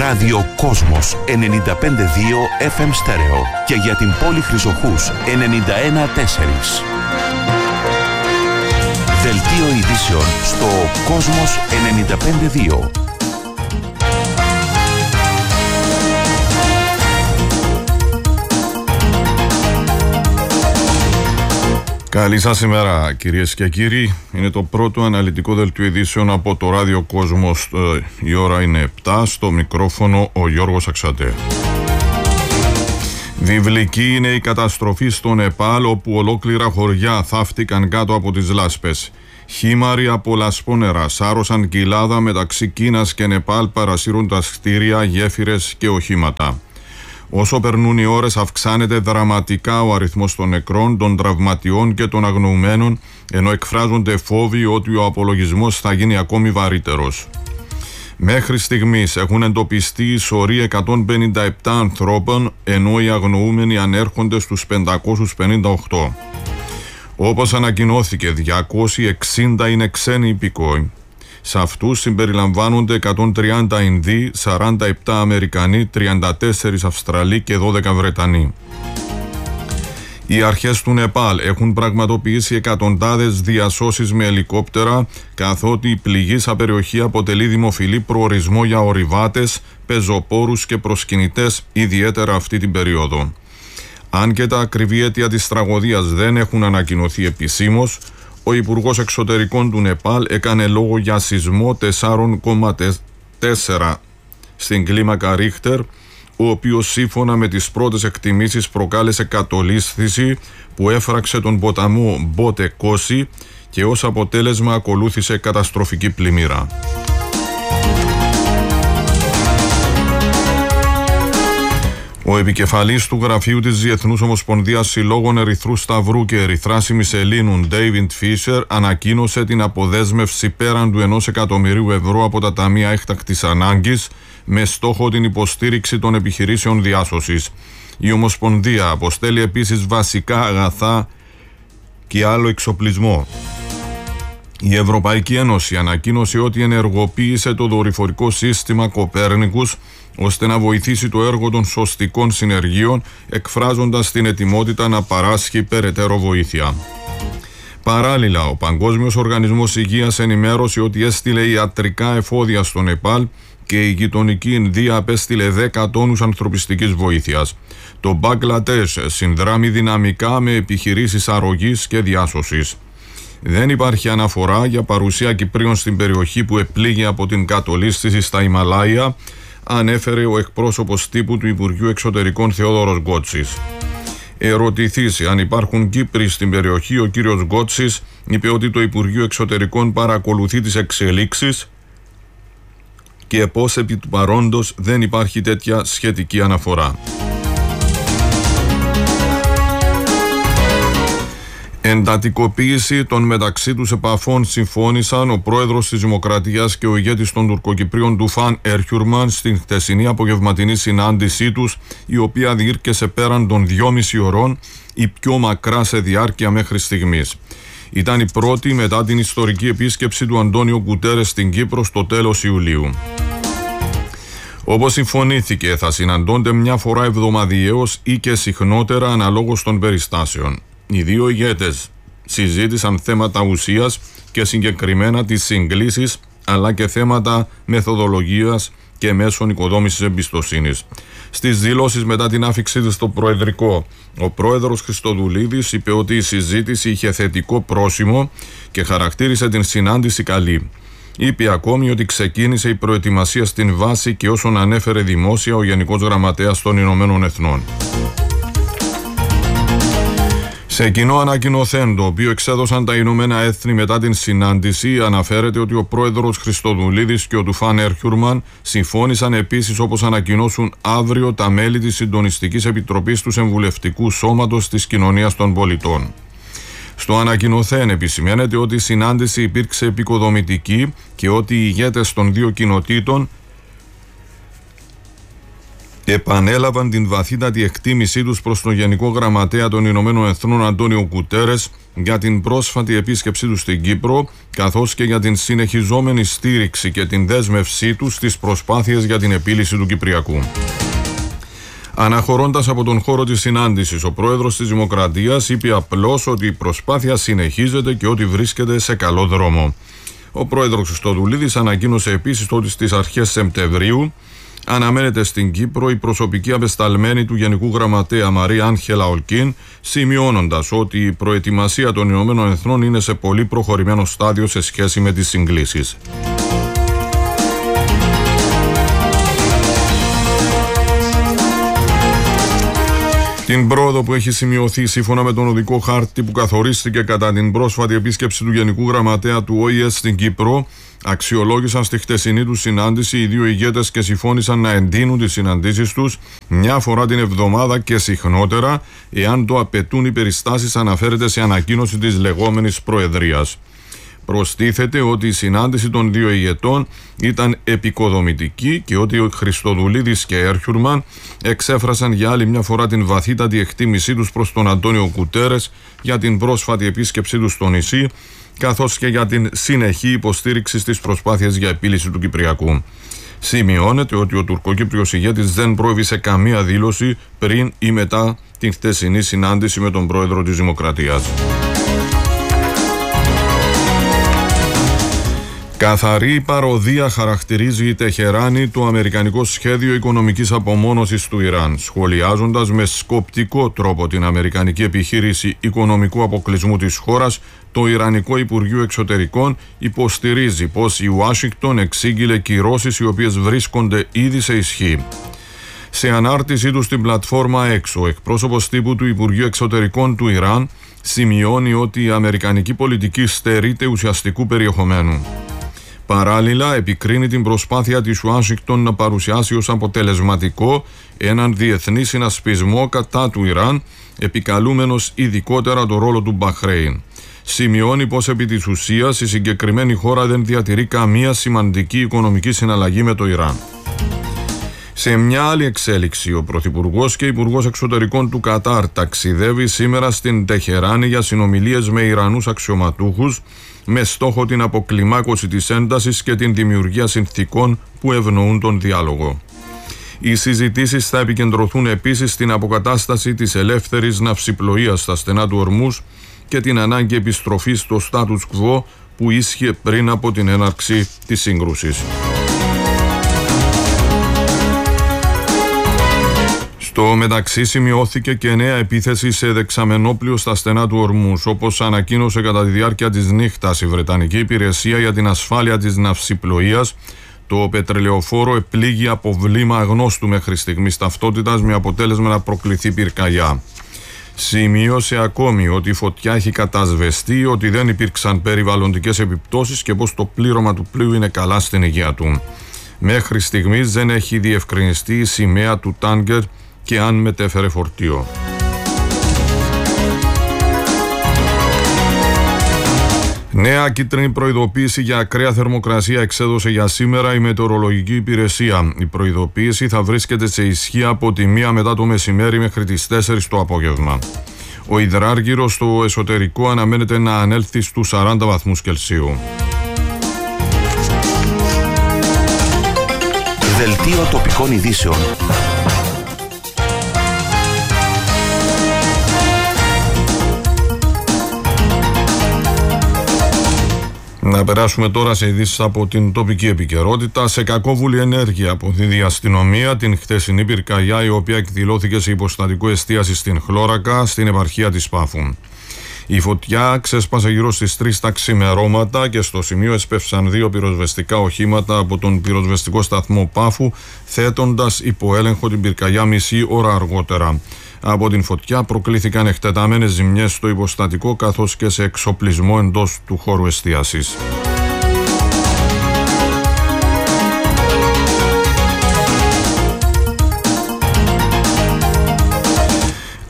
Ράδιο Κόσμος 95,2 FM στέρεο και για την πόλη Χρυσοχούς 91,4. Δελτίο ειδήσεων στο Κόσμος 95,2. Καλή σας ημέρα κυρίες και κύριοι. Είναι το πρώτο αναλυτικό δελτίο ειδήσεων από το Ράδιο Κόσμος. Η ώρα είναι 7. Στο μικρόφωνο ο Γιώργος Αξατέ. Βιβλική είναι η καταστροφή στο Νεπάλ, όπου ολόκληρα χωριά θαύτηκαν κάτω από τις λάσπες. Χήμαροι από λασπόνερα σάρωσαν κοιλάδα μεταξύ Κίνας και Νεπάλ, παρασύροντας κτίρια, γέφυρες και οχήματα. Όσο περνούν οι ώρες, αυξάνεται δραματικά ο αριθμός των νεκρών, των τραυματιών και των αγνοουμένων, ενώ εκφράζονται φόβοι ότι ο απολογισμός θα γίνει ακόμη βαρύτερος. Μέχρι στιγμής έχουν εντοπιστεί οι σωροί 157 ανθρώπων, ενώ οι αγνοούμενοι ανέρχονται στους 558. Όπως ανακοινώθηκε, 260 είναι ξένοι υπηκόοι. Σε αυτούς συμπεριλαμβάνονται 130 Ινδοί, 47 Αμερικανοί, 34 Αυστραλοί και 12 Βρετανοί. Οι αρχές του Νεπάλ έχουν πραγματοποιήσει εκατοντάδες διασώσεις με ελικόπτερα, καθότι η πληγήσα περιοχή αποτελεί δημοφιλή προορισμό για ορειβάτες, πεζοπόρους και προσκυνητές, ιδιαίτερα αυτή την περίοδο. Αν και τα ακριβή αίτια της τραγωδίας δεν έχουν ανακοινωθεί επισήμως, ο Υπουργός Εξωτερικών του Νεπάλ έκανε λόγο για σεισμό 4,4 στην κλίμακα Ρίχτερ, ο οποίος σύμφωνα με τις πρώτες εκτιμήσεις προκάλεσε κατολίσθηση που έφραξε τον ποταμό Μπότε Κόση και ως αποτέλεσμα ακολούθησε καταστροφική πλημμύρα. Ο επικεφαλής του γραφείου της Διεθνούς Ομοσπονδίας Συλλόγων Ερυθρού Σταυρού και Ερυθράσιμης Ελλήνων, David Fisher, ανακοίνωσε την αποδέσμευση πέραν του 1 εκατομμυρίου ευρώ από τα ταμεία έκτακτης ανάγκης, με στόχο την υποστήριξη των επιχειρήσεων διάσωσης. Η Ομοσπονδία αποστέλει επίσης βασικά αγαθά και άλλο εξοπλισμό. Η Ευρωπαϊκή Ένωση ανακοίνωσε ότι ενεργοποίησε το δορυφορικό σύστημα Κοπέρνικους ώστε να βοηθήσει το έργο των σωστικών συνεργείων, εκφράζοντας την ετοιμότητα να παράσχει περαιτέρω βοήθεια. Παράλληλα, ο Παγκόσμιος Οργανισμός Υγείας ενημέρωσε ότι έστειλε ιατρικά εφόδια στο Νεπάλ και η γειτονική Ινδία απέστειλε 10 τόνους ανθρωπιστικής βοήθειας. Το Μπαγκλαντές συνδράμει δυναμικά με επιχειρήσεις αρρωγής και διάσωσης. Δεν υπάρχει αναφορά για παρουσία Κυπρίων στην περιοχή που επλήγει από την κατολίσθηση στα Ιμαλάια, ανέφερε ο εκπρόσωπος τύπου του Υπουργείου Εξωτερικών Θεόδωρος Γκότσης. Ερωτηθείς αν υπάρχουν Κύπροι στην περιοχή, ο κύριος Γκότσης είπε ότι το Υπουργείο Εξωτερικών παρακολουθεί τις εξελίξεις και πως επί του παρόντος δεν υπάρχει τέτοια σχετική αναφορά. Εντατικοποίηση των μεταξύ τους επαφών συμφώνησαν ο πρόεδρος της Δημοκρατίας και ο ηγέτης των Τουρκοκυπρίων Τουφάν Ερχιουρμάν στην χτεσινή απογευματινή συνάντησή τους, η οποία διήρκεσε πέραν των 2,5 ωρών, η πιο μακρά σε διάρκεια μέχρι στιγμής. Ήταν η πρώτη μετά την ιστορική επίσκεψη του Αντώνιο Γκουτέρες στην Κύπρο στο τέλος Ιουλίου. Όπως συμφωνήθηκε, θα συναντώνται μια φορά εβδομαδιαίως ή και συχνότερα αναλόγως των περιστάσεων. Οι δύο ηγέτες συζήτησαν θέματα ουσίας και συγκεκριμένα τις συγκλήσεις, αλλά και θέματα μεθοδολογίας και μέσων οικοδόμησης εμπιστοσύνης. Στις δηλώσεις μετά την άφιξή της στο Προεδρικό, ο πρόεδρος Χριστοδουλίδης είπε ότι η συζήτηση είχε θετικό πρόσημο και χαρακτήρισε την συνάντηση καλή. Είπε ακόμη ότι ξεκίνησε η προετοιμασία στην βάση και όσον ανέφερε δημόσια ο Γενικός Γραμματέας των Ηνωμένων Εθνών. Σε κοινό ανακοινωθέν, το οποίο εξέδωσαν τα Ηνωμένα Έθνη μετά την συνάντηση, αναφέρεται ότι ο πρόεδρος Χριστοδουλίδης και ο Τουφάν Ερχιουρμάν συμφώνησαν επίσης, όπως ανακοινώσουν αύριο, τα μέλη της Συντονιστικής Επιτροπής του Συμβουλευτικού Σώματος της Κοινωνίας των Πολιτών. Στο ανακοινωθέν επισημαίνεται ότι η συνάντηση υπήρξε επικοδομητική και ότι οι ηγέτες των δύο κοινοτήτων επανέλαβαν την βαθύτατη εκτίμησή τους προς τον Γενικό Γραμματέα των Ηνωμένων Εθνών Αντώνιο Γκουτέρες για την πρόσφατη επίσκεψή του στην Κύπρο, καθώς και για την συνεχιζόμενη στήριξη και την δέσμευσή τους στις προσπάθειες για την επίλυση του Κυπριακού. Αναχωρώντας από τον χώρο της συνάντησης, ο πρόεδρος της Δημοκρατίας είπε απλώς ότι η προσπάθεια συνεχίζεται και ότι βρίσκεται σε καλό δρόμο. Ο πρόεδρος Χριστοδουλίδης ανακοίνωσε επίσης ότι στις αρχές Σεπτεμβρίου αναμένεται στην Κύπρο η προσωπική απεσταλμένη του Γενικού Γραμματέα Μαρία Άγχελα Ολκίν, σημειώνοντας ότι η προετοιμασία των Ηνωμένων Εθνών είναι σε πολύ προχωρημένο στάδιο σε σχέση με τις συγκλήσεις. Την πρόοδο που έχει σημειωθεί σύμφωνα με τον οδικό χάρτη που καθορίστηκε κατά την πρόσφατη επίσκεψη του Γενικού Γραμματέα του ΟΗΕ στην Κύπρο, αξιολόγησαν στη χτεσινή του συνάντηση οι δύο ηγέτες και συμφώνησαν να εντείνουν τις συναντήσεις τους μια φορά την εβδομάδα και συχνότερα, εάν το απαιτούν οι περιστάσεις, αναφέρεται σε ανακοίνωση της λεγόμενης Προεδρίας. Προστίθεται ότι η συνάντηση των δύο ηγετών ήταν επικοδομητική και ότι ο Χριστοδουλίδης και Έρχιουρμαν εξέφρασαν για άλλη μια φορά την βαθύτατη εκτίμησή τους προς τον Αντώνιο Γκουτέρες για την πρόσφατη επίσκεψή του στο νησί, καθώς και για την συνεχή υποστήριξη στις προσπάθειες για επίλυση του Κυπριακού. Σημειώνεται ότι ο τουρκοκύπριος ηγέτης δεν πρόβησε καμία δήλωση πριν ή μετά την χτεσινή συνάντηση με τον πρόεδρο της Δημοκρατίας. Καθαρή παροδία χαρακτηρίζει η Τεχεράνη το αμερικανικό σχέδιο οικονομικής απομόνωσης του Ιράν, σχολιάζοντας με σκοπτικό τρόπο την αμερικανική επιχείρηση οικονομικού αποκλεισμού της χώρας. Το Ιρανικό Υπουργείο Εξωτερικών υποστηρίζει πως η Ουάσιγκτον εξήγηλε κυρώσεις οι οποίες βρίσκονται ήδη σε ισχύ. Σε ανάρτησή του στην πλατφόρμα X, ο εκπρόσωπος τύπου του Υπουργείου Εξωτερικών του Ιράν σημειώνει ότι η αμερικανική πολιτική στερείται ουσιαστικού περιεχομένου. Παράλληλα, επικρίνει την προσπάθεια της Ουάσιγκτον να παρουσιάσει ως αποτελεσματικό έναν διεθνή συνασπισμό κατά του Ιράν, επικαλούμενος ειδικότερα το ρόλο του Μπαχρέιν. Σημειώνει πως επί της ουσίας η συγκεκριμένη χώρα δεν διατηρεί καμία σημαντική οικονομική συναλλαγή με το Ιράν. Σε μια άλλη εξέλιξη, ο Πρωθυπουργός και Υπουργός Εξωτερικών του Κατάρ ταξιδεύει σήμερα στην Τεχεράνη για συνομιλίες με Ιρανούς αξιωματούχους με στόχο την αποκλιμάκωση της έντασης και την δημιουργία συνθηκών που ευνοούν τον διάλογο. Οι συζητήσεις θα επικεντρωθούν επίσης στην αποκατάσταση της ελεύθερης ναυσιπλοείας στα στενά του Ορμούς και την ανάγκη επιστροφής στο status quo που ίσχυε πριν από την έναρξη της σύγκρουσης. Στο μεταξύ σημειώθηκε και νέα επίθεση σε δεξαμενόπλιο στα στενά του Ορμούς, όπως ανακοίνωσε κατά τη διάρκεια της νύχτας η Βρετανική Υπηρεσία για την Ασφάλεια της Ναυσιπλοείας. Το πετρελαιοφόρο επλήγει από βλήμα αγνώστου μέχρι στιγμής ταυτότητας, με αποτέλεσμα να προκληθεί πυρκαγιά. Σημείωσε ακόμη ότι η φωτιά έχει κατασβεστεί, ότι δεν υπήρξαν περιβαλλοντικές επιπτώσεις και πως το πλήρωμα του πλοίου είναι καλά στην υγεία του. Μέχρι στιγμής δεν έχει διευκρινιστεί η σημαία του τάνκερ και αν μετέφερε φορτίο. Νέα κίτρινη προειδοποίηση για ακραία θερμοκρασία εξέδωσε για σήμερα η Μετεωρολογική Υπηρεσία. Η προειδοποίηση θα βρίσκεται σε ισχύ από τη 1 μετά το μεσημέρι μέχρι τις 4 το απόγευμα. Ο υδράργυρος στο εσωτερικό αναμένεται να ανέλθει στους 40 βαθμούς Κελσίου. Δελτίο τοπικών ειδήσεων. Να περάσουμε τώρα σε ειδήσεις από την τοπική επικαιρότητα. Σε κακόβουλη ενέργεια αποδίδει η αστυνομία την χθεσινή πυρκαγιά, η οποία εκδηλώθηκε σε υποστατικό εστίαση στην Χλώρακα, στην επαρχία της Πάφου. Η φωτιά ξέσπασε γύρω στις 3 τα ξημερώματα και στο σημείο έσπευσαν 2 πυροσβεστικά οχήματα από τον πυροσβεστικό σταθμό Πάφου, θέτοντας υπό έλεγχο την πυρκαγιά μισή ώρα αργότερα. Από την φωτιά προκλήθηκαν εκτεταμένες ζημιές στο υποστατικό, καθώς και σε εξοπλισμό εντός του χώρου εστίασης.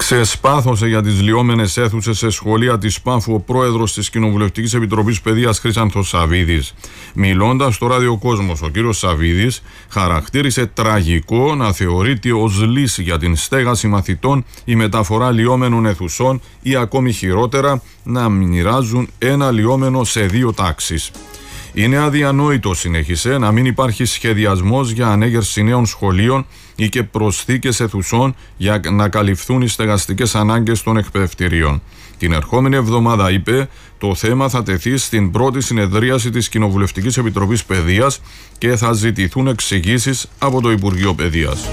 Ξεσπάθωσε για τις λιώμενες αίθουσες σε σχολεία της Πάφου ο πρόεδρος της Κοινοβουλευτικής Επιτροπής Παιδείας Χρήσανθος Σαββίδης. Μιλώντας στο ραδιοκόσμος, ο κύριος Σαββίδης χαρακτήρισε τραγικό να θεωρείται ως λύση για την στέγαση μαθητών η μεταφορά λιώμενων αιθουσών ή ακόμη χειρότερα να μοιράζουν ένα λιώμενο σε 2 τάξεις. Είναι αδιανόητο, συνέχισε, να μην υπάρχει σχεδιασμός για ανέγερση νέων σχολείων ή και προσθήκες αιθουσών για να καλυφθούν οι στεγαστικές ανάγκες των εκπαιδευτηρίων. Την ερχόμενη εβδομάδα, είπε, το θέμα θα τεθεί στην πρώτη συνεδρίαση της Κοινοβουλευτικής Επιτροπής Παιδείας και θα ζητηθούν εξηγήσεις από το Υπουργείο Παιδείας.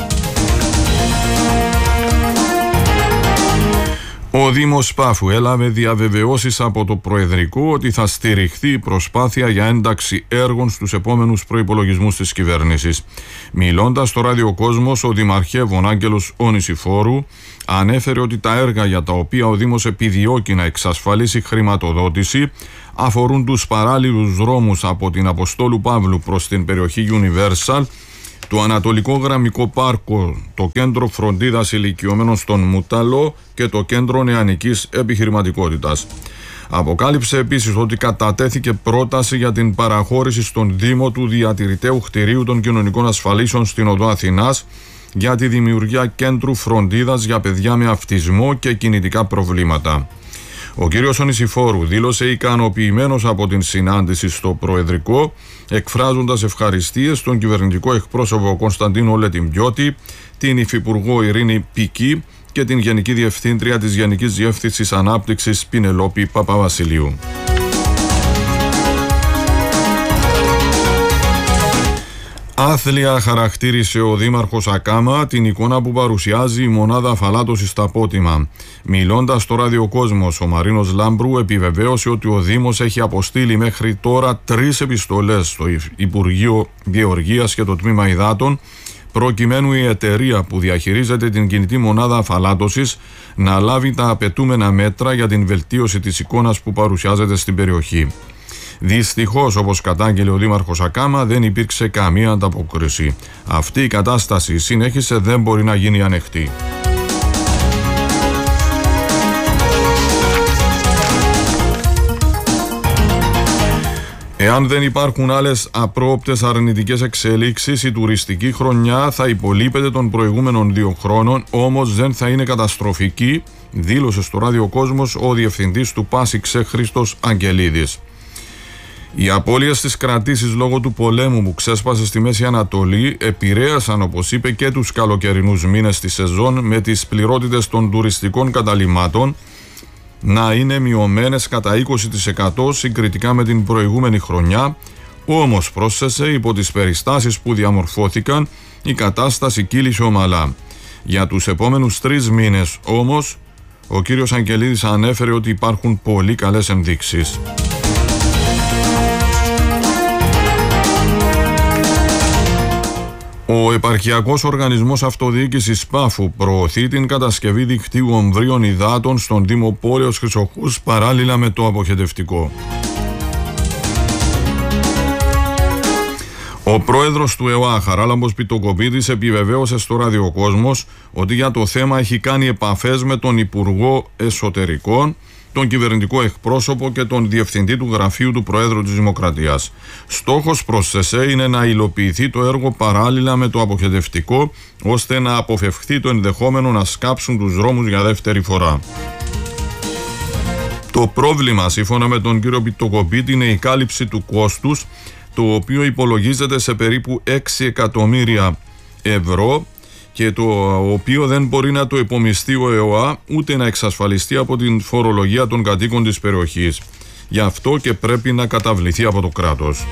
Ο Δήμος Πάφου έλαβε διαβεβαιώσεις από το Προεδρικό ότι θα στηριχθεί η προσπάθεια για ένταξη έργων στους επόμενους προϋπολογισμούς της κυβέρνησης. Μιλώντας στο ραδιοκόσμος, ο Δημαρχεύων Άγγελος Ονησιφόρου ανέφερε ότι τα έργα για τα οποία ο Δήμος επιδιώκει να εξασφαλίσει χρηματοδότηση αφορούν τους παράλληλους δρόμους από την Αποστόλου Παύλου προς την περιοχή Universal, το Ανατολικό Γραμμικό Πάρκο, το Κέντρο Φροντίδας Ηλικιωμένων στον Μούταλο και το Κέντρο Νεανικής Επιχειρηματικότητας. Αποκάλυψε επίσης ότι κατατέθηκε πρόταση για την παραχώρηση στον Δήμο του διατηρηταίου κτηρίου των κοινωνικών ασφαλίσεων στην Οδό Αθηνάς για τη δημιουργία κέντρου φροντίδας για παιδιά με αυτισμό και κινητικά προβλήματα. Ο κύριος Ονησιφόρου δήλωσε ικανοποιημένος από την συνάντηση στο Προεδρικό, εκφράζοντας ευχαριστίες στον κυβερνητικό εκπρόσωπο Κωνσταντίνο Λετιμπιώτη, την Υφυπουργό Ειρήνη Πική και την Γενική Διευθύντρια της Γενικής Διεύθυνσης Ανάπτυξης Πινελόπη Παπαβασιλείου. Άθλια χαρακτήρισε ο Δήμαρχος Ακάμα την εικόνα που παρουσιάζει η μονάδα αφαλάτωσης στα Πότιμα. Μιλώντας στο ραδιοκόσμος, ο Μαρίνος Λάμπρου επιβεβαίωσε ότι ο Δήμος έχει αποστείλει μέχρι τώρα 3 επιστολές στο Υπουργείο Γεωργίας και το Τμήμα Υδάτων, προκειμένου η εταιρεία που διαχειρίζεται την κινητή μονάδα αφαλάτωσης να λάβει τα απαιτούμενα μέτρα για την βελτίωση της εικόνας που παρουσιάζεται στην περιοχή. Δυστυχώς, όπως κατάγγειλε ο Δήμαρχος Ακάμα, δεν υπήρξε καμία ανταπόκριση. Αυτή η κατάσταση, συνέχισε, δεν μπορεί να γίνει ανεκτή. Εάν δεν υπάρχουν άλλες απρόοπτες αρνητικές εξελίξεις, η τουριστική χρονιά θα υπολείπεται των προηγούμενων 2 χρόνων, όμως δεν θα είναι καταστροφική, δήλωσε στο ραδιοκόσμος ο διευθυντής του ΠΑΣΙΚΣΕ Χρήστος Αγγελίδης. Οι απώλειες στις κρατήσεις λόγω του πολέμου που ξέσπασε στη Μέση Ανατολή επηρέασαν, όπως είπε, και τους καλοκαιρινούς μήνες της σεζόν, με τις πληρότητες των τουριστικών καταλυμάτων να είναι μειωμένες κατά 20% συγκριτικά με την προηγούμενη χρονιά, όμως πρόσθεσε, υπό τις περιστάσεις που διαμορφώθηκαν η κατάσταση κύλησε ομαλά. Για τους επόμενους 3 μήνες όμως ο κύριος Αγγελίδης ανέφερε ότι υπάρχουν πολύ καλές ενδείξεις. Ο Επαρχιακός Οργανισμός Αυτοδιοίκησης Πάφου προωθεί την κατασκευή δικτύου ομβρίων υδάτων στον Δήμο Πόλεως Χρυσοχούς παράλληλα με το αποχετευτικό. Ο πρόεδρος του ΕΟΑ, Χαράλαμπος Πιτοκοπίδης, επιβεβαίωσε στο ραδιοκόσμος ότι για το θέμα έχει κάνει επαφές με τον Υπουργό Εσωτερικών, τον κυβερνητικό εκπρόσωπο και τον διευθυντή του γραφείου του Προέδρου της Δημοκρατίας. Στόχος, πρόσθεσε, είναι να υλοποιηθεί το έργο παράλληλα με το αποχετευτικό, ώστε να αποφευχθεί το ενδεχόμενο να σκάψουν τους δρόμους για δεύτερη φορά. Το πρόβλημα, σύμφωνα με τον κύριο Πιτοκοπίτη, είναι η κάλυψη του κόστους, το οποίο υπολογίζεται σε περίπου 6 εκατομμύρια ευρώ και το οποίο δεν μπορεί να το επομιστεί ο ΕΟΑ ούτε να εξασφαλιστεί από την φορολογία των κατοίκων της περιοχής. Γι' αυτό και πρέπει να καταβληθεί από το κράτος.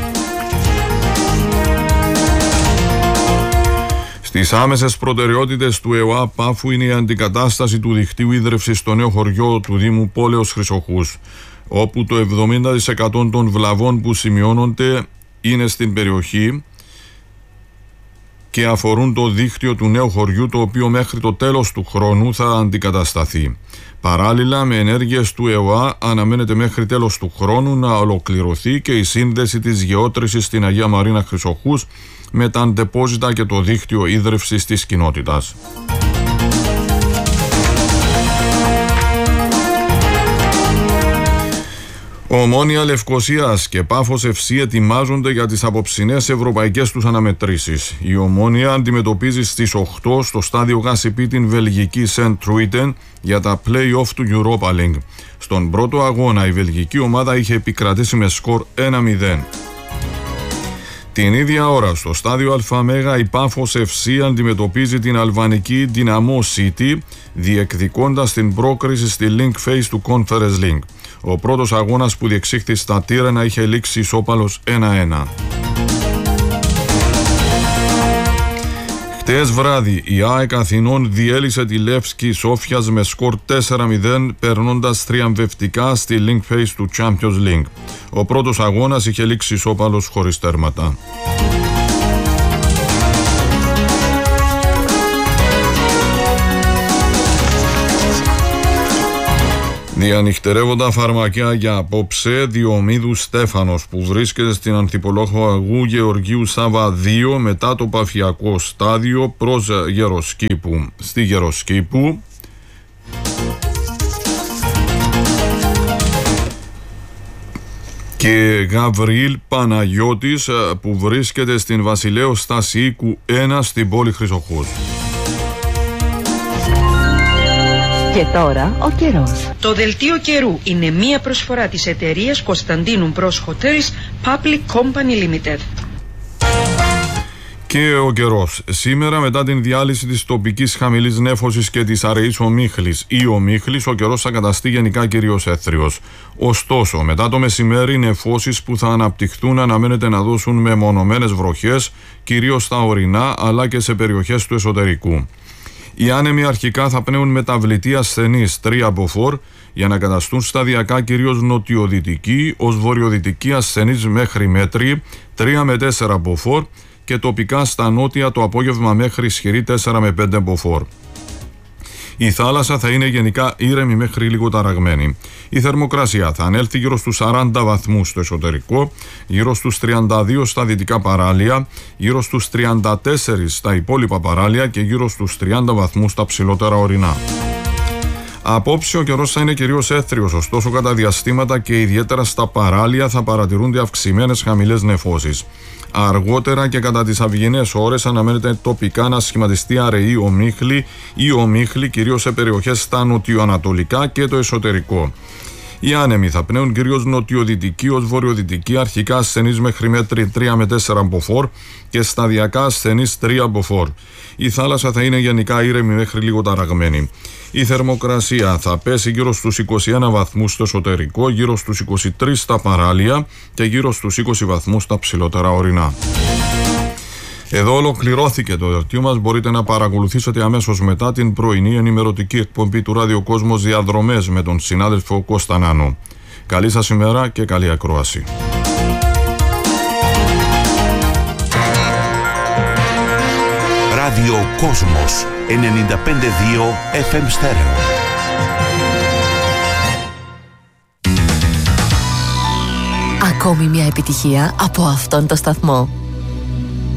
Στις άμεσες προτεραιότητες του ΕΟΑ Πάφου είναι η αντικατάσταση του δικτύου ίδρευσης στο νέο χωριό του Δήμου Πόλεως Χρυσοχούς, όπου το 70% των βλαβών που σημειώνονται είναι στην περιοχή και αφορούν το δίκτυο του νέου χωριού, το οποίο μέχρι το τέλος του χρόνου θα αντικατασταθεί. Παράλληλα, με ενέργειες του ΕΟΑ αναμένεται μέχρι τέλος του χρόνου να ολοκληρωθεί και η σύνδεση της γεώτρησης στην Αγία Μαρίνα Χρυσοχούς με τα αντεπόζητα και το δίκτυο ίδρευσης της κοινότητας. Ομόνοια Λευκωσίας και Πάφος FC ετοιμάζονται για τις απόψινές ευρωπαϊκές τους αναμετρήσεις. Η Ομόνοια αντιμετωπίζει στις 8 στο στάδιο Γασιπί την βελγική Σεντ Τρούιτεν για τα play-off του Europa League. Στον πρώτο αγώνα η βελγική ομάδα είχε επικρατήσει με σκορ 1-0. Την ίδια ώρα στο στάδιο ΑΜΕΓΑ η Πάφος FC αντιμετωπίζει την αλβανική Dinamo City διεκδικώντας την πρόκριση στη Link Phase του Conference League. Ο πρώτος αγώνας που διεξήχθη στα Τύρανα είχε λήξει ισόπαλος 1-1. Χτες βράδυ η ΑΕΚ Αθηνών διέλυσε τη Λεύσκη Σόφιας με σκορ 4-0 περνώντας τριαμβευτικά στη Link Phase του Champions League. Ο πρώτος αγώνας είχε λήξει ισόπαλος χωρίς τέρματα. Διανυχτερεύοντα φαρμακιά για απόψε, Διομήδου Στέφανος που βρίσκεται στην Ανθιπολόχο Αγού Γεωργίου Σάβα 2 μετά το παφιακό στάδιο προς Γεροσκήπου. Στη Γεροσκήπου και Γαβριήλ Παναγιώτης που βρίσκεται στην Βασιλέως Στασιοίκου 1 στην πόλη Χρυσοχούς. Και τώρα ο καιρός. Το δελτίο καιρού είναι μία προσφορά της εταιρείας Κωνσταντίνου Μπρος Hotels Public Company Limited. Και ο καιρός. Σήμερα, μετά την διάλυση της τοπικής χαμηλής νέφωσης και της αραιής ομίχλης ή ομίχλης, ο καιρός θα καταστεί γενικά κυρίως έθριος. Ωστόσο, μετά το μεσημέρι, οι νεφώσεις που θα αναπτυχθούν αναμένεται να δώσουν μεμονωμένες βροχές, κυρίως στα ορεινά αλλά και σε περιοχές του εσωτερικού. Οι άνεμοι αρχικά θα πνέουν μεταβλητή ασθενής 3 μποφόρ για να καταστούν σταδιακά κυρίως νοτιοδυτικοί ως βορειοδυτικοί ασθενείς μέχρι μέτρη 3 με 4 μποφόρ και τοπικά στα νότια το απόγευμα μέχρι ισχυρή 4 με 5 μποφόρ. Η θάλασσα θα είναι γενικά ήρεμη μέχρι λίγο ταραγμένη. Η θερμοκρασία θα ανέλθει γύρω στους 40 βαθμούς στο εσωτερικό, γύρω στους 32 στα δυτικά παράλια, γύρω στους 34 στα υπόλοιπα παράλια και γύρω στους 30 βαθμούς στα ψηλότερα ορεινά. Απόψε ο καιρός θα είναι κυρίως έθριος, ωστόσο κατά διαστήματα και ιδιαίτερα στα παράλια θα παρατηρούνται αυξημένες χαμηλές νεφώσεις. Αργότερα και κατά τις αυγινές ώρες αναμένεται τοπικά να σχηματιστεί αραιή ομίχλη ή ομίχλη κυρίως σε περιοχές στα νοτιοανατολικά και το εσωτερικό. Οι άνεμοι θα πνέουν κυρίως νοτιοδυτικοί ως βορειοδυτικοί, αρχικά ασθενείς μέχρι μέτρη 3 με 4 μποφόρ και σταδιακά ασθενείς 3 μποφόρ. Η θάλασσα θα είναι γενικά ήρεμη μέχρι λίγο ταραγμένη. Η θερμοκρασία θα πέσει γύρω στους 21 βαθμούς στο εσωτερικό, γύρω στους 23 στα παράλια και γύρω στους 20 βαθμούς στα ψηλότερα ορεινά. Εδώ ολοκληρώθηκε το δελτίο μας. Μπορείτε να παρακολουθήσετε αμέσως μετά την πρωινή ενημερωτική εκπομπή του Ράδιο Κόσμος Διαδρομές με τον συνάδελφο Κώστα Νάνο. Καλή σας ημέρα και καλή ακρόαση. Ράδιο Κόσμος 95,2 FM στέρεο. Ακόμη μια επιτυχία από αυτόν τον σταθμό.